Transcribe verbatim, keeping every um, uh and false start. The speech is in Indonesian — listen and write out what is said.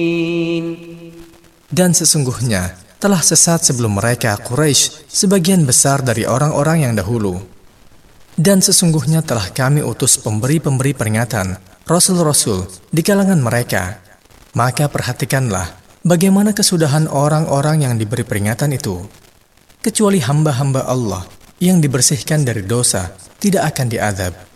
Dan sesungguhnya telah sesat sebelum mereka Quraisy sebagian besar dari orang-orang yang dahulu. Dan sesungguhnya telah kami utus pemberi-pemberi peringatan, rasul-rasul di kalangan mereka. Maka perhatikanlah bagaimana kesudahan orang-orang yang diberi peringatan itu. Kecuali hamba-hamba Allah yang dibersihkan dari dosa tidak akan diazab.